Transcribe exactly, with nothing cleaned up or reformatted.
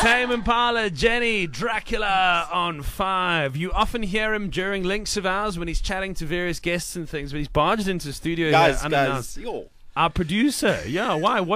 Tame Impala, Jenny, Dracula on five. You often hear him during links of ours when he's chatting to various guests and things, but he's barged into the studio Guys, here guys, unannounced. yo. Our producer, yeah, why? What